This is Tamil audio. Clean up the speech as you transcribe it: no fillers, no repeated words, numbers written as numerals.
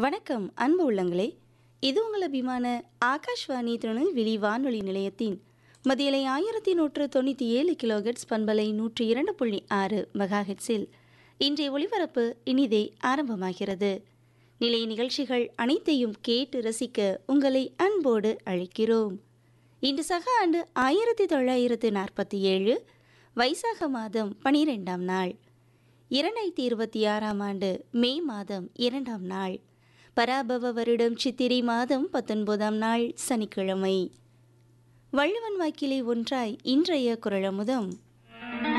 வணக்கம் அன்பு உள்ளங்களே, இது உங்கள் அபிமான ஆகாஷ்வாணி திருநெல்வேலி வானொலி நிலையத்தின் மதியலை 1197 கிலோஹெட்ஸ் பண்பலை 102.6 மெகாஹெட்ஸில் இன்றைய ஒளிபரப்பு இனிதே ஆரம்பமாகிறது. நிலைய நிகழ்ச்சிகள் அனைத்தையும் கேட்டு ரசிக்க உங்களை அன்போடு அழைக்கிறோம். இன்று சக ஆண்டு 1947 வைசாக மாதம் 12ஆம் நாள், 2026ஆம் ஆண்டு மே மாதம் 2ஆம் நாள், பராபவ வருடம் சித்திரை மாதம் 19ஆம் நாள் சனிக்கிழமை. வள்ளுவன் வாக்கிலே ஒன்றாய் இன்றைய குறளமுதம்.